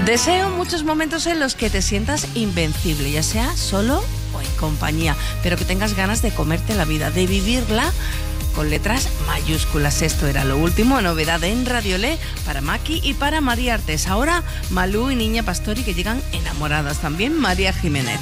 Deseo muchos momentos en los que te sientas invencible, ya sea solo o en compañía, pero que tengas ganas de comerte la vida, de vivirla con letras mayúsculas. Esto era lo último, novedad en Radiolé para Maki y para María Artes. Ahora Malú y Niña Pastori, que llegan enamoradas también, María Jiménez.